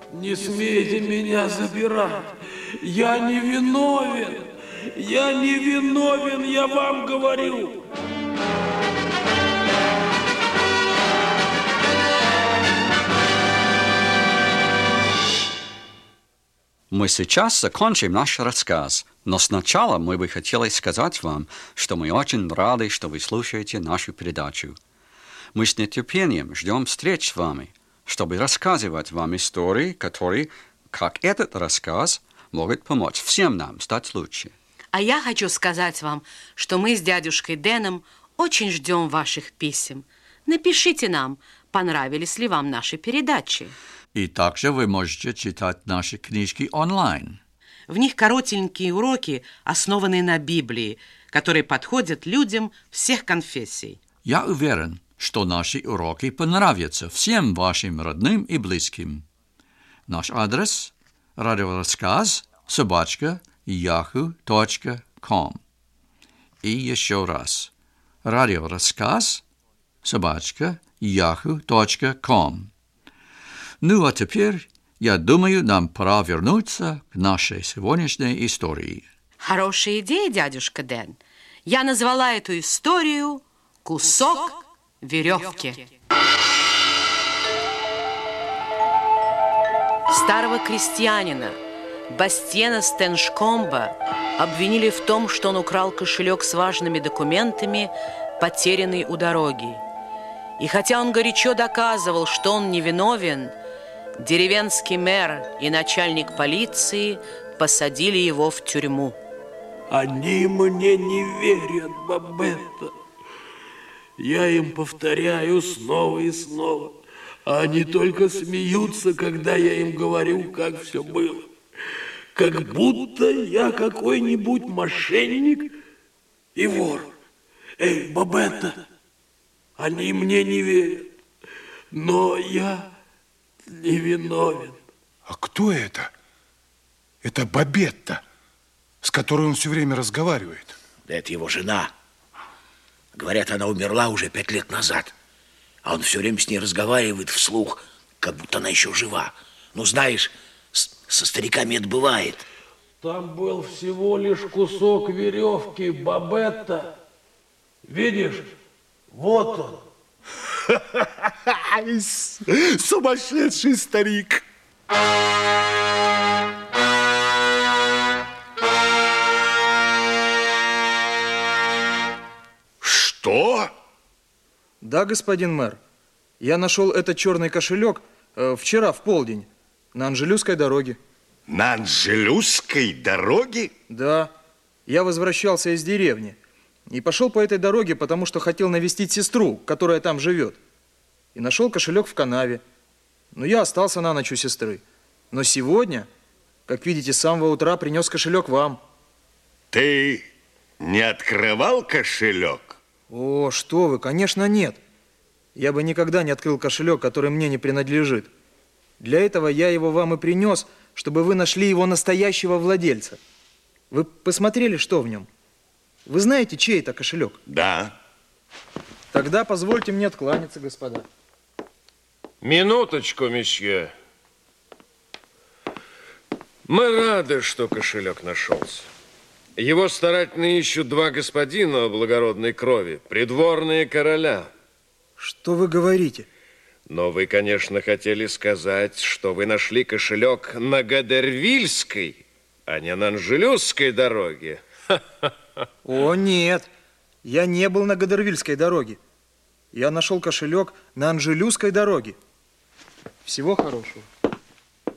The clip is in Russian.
Не смейте меня забирать. Я не виновен. Я не виновен, я вам говорю. Мы сейчас закончим наш рассказ, но сначала мы бы хотели сказать вам, что мы очень рады, что вы слушаете нашу передачу. Мы с нетерпением ждем встреч с вами, чтобы рассказывать вам истории, которые, как этот рассказ, могут помочь всем нам стать лучше. А я хочу сказать вам, что мы с дядюшкой Дэном очень ждем ваших писем. Напишите нам, понравились ли вам наши передачи. И также вы можете читать наши книжки онлайн. В них коротенькие уроки, основанные на Библии, которые подходят людям всех конфессий. Я уверен, что наши уроки понравятся всем вашим родным и близким. Наш адрес – radioraskaz@yahoo.com. И еще раз – radioraskaz@yahoo.com. Ну, а теперь, я думаю, нам пора вернуться к нашей сегодняшней истории. Хорошая идея, дядюшка Дэн. Я назвала эту историю «Кусок веревки». Старого крестьянина Бастиена Стеншкомба обвинили в том, что он украл кошелек с важными документами, потерянный у дороги. И хотя он горячо доказывал, что он невиновен, деревенский мэр и начальник полиции посадили его в тюрьму. Они мне не верят, Бабетта. Я им повторяю снова и снова. А они только смеются, когда я им говорю, как все было. Как будто я какой-нибудь мошенник и вор. Эй, Бабетта, они мне не верят. Но я невиновен. А кто это? Это Бабетта, с которой он все время разговаривает. Да это его жена. Говорят, она умерла уже 5 лет назад. А он все время с ней разговаривает вслух, как будто она еще жива. Ну, знаешь, со стариками это бывает. Там был всего лишь кусок веревки, Бабетта. Видишь, вот он. Сумасшедший старик. Что? Да, господин мэр. Я нашел этот черный кошелек вчера в полдень на Анжелюсской дороге. На Анжелюсской дороге? Да. Я возвращался из деревни и пошел по этой дороге, потому что хотел навестить сестру, которая там живет. И нашел кошелек в канаве. Но я остался на ночь у сестры. Но сегодня, как видите, с самого утра принес кошелек вам. Ты не открывал кошелек? О, что вы, конечно, нет. Я бы никогда не открыл кошелек, который мне не принадлежит. Для этого я его вам и принес, чтобы вы нашли его настоящего владельца. Вы посмотрели, что в нем? Вы знаете, чей это кошелек? Да. Тогда позвольте мне откланяться, господа. Минуточку, месье. Мы рады, что кошелек нашелся. Его старательно ищут 2 господина благородной крови, придворные короля. Что вы говорите? Но вы, конечно, хотели сказать, что вы нашли кошелек на Гадервильской, а не на Анжелюсской дороге. О, нет. Я не был на Гадервильской дороге. Я нашел кошелек на Анжелюсской дороге. Всего хорошего.